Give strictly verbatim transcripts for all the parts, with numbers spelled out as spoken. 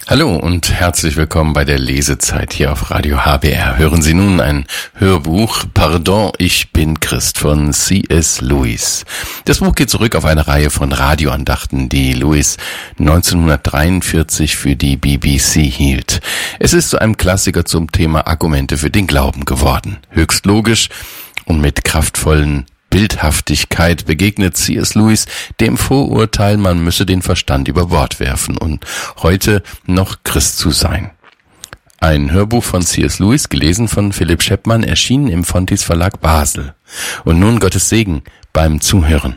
Hallo und herzlich willkommen bei der Lesezeit hier auf Radio H B R. Hören Sie nun ein Hörbuch Pardon, ich bin Christ von C S Lewis. Das Buch geht zurück auf eine Reihe von Radioandachten, die Lewis neunzehnhundertdreiundvierzig für die B B C hielt. Es ist zu einem Klassiker zum Thema Argumente für den Glauben geworden. Höchst logisch und mit kraftvollen Bildhaftigkeit begegnet C S Lewis dem Vorurteil, man müsse den Verstand über Bord werfen und heute noch Christ zu sein. Ein Hörbuch von C S Lewis, gelesen von Philipp Scheppmann, erschienen im Fontys Verlag Basel. Und nun Gottes Segen beim Zuhören.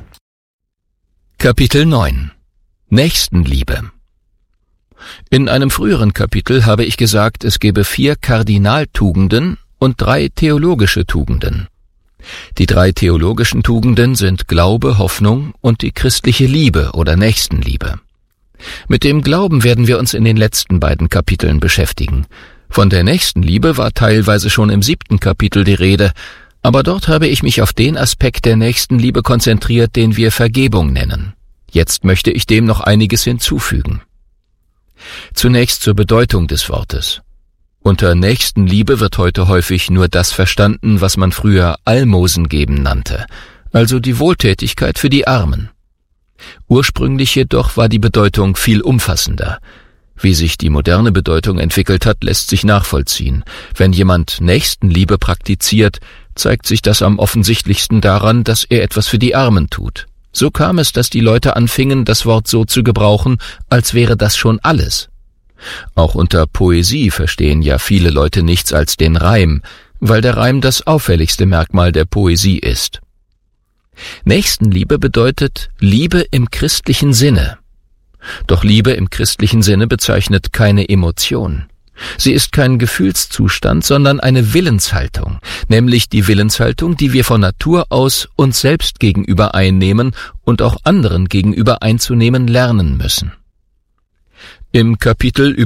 Kapitel neun. Nächstenliebe. In einem früheren Kapitel habe ich gesagt, es gebe vier Kardinaltugenden und drei theologische Tugenden. Die drei theologischen Tugenden sind Glaube, Hoffnung und die christliche Liebe oder Nächstenliebe. Mit dem Glauben werden wir uns in den letzten beiden Kapiteln beschäftigen. Von der Nächstenliebe war teilweise schon im siebten Kapitel die Rede, aber dort habe ich mich auf den Aspekt der Nächstenliebe konzentriert, den wir Vergebung nennen. Jetzt möchte ich dem noch einiges hinzufügen. Zunächst zur Bedeutung des Wortes. Unter Nächstenliebe wird heute häufig nur das verstanden, was man früher Almosen geben nannte, also die Wohltätigkeit für die Armen. Ursprünglich jedoch war die Bedeutung viel umfassender. Wie sich die moderne Bedeutung entwickelt hat, lässt sich nachvollziehen. Wenn jemand Nächstenliebe praktiziert, zeigt sich das am offensichtlichsten daran, dass er etwas für die Armen tut. So kam es, dass die Leute anfingen, das Wort so zu gebrauchen, als wäre das schon alles. Auch unter Poesie verstehen ja viele Leute nichts als den Reim, weil der Reim das auffälligste Merkmal der Poesie ist. Nächstenliebe bedeutet Liebe im christlichen Sinne. Doch Liebe im christlichen Sinne bezeichnet keine Emotion. Sie ist kein Gefühlszustand, sondern eine Willenshaltung, nämlich die Willenshaltung, die wir von Natur aus uns selbst gegenüber einnehmen und auch anderen gegenüber einzunehmen lernen müssen. Im Kapitel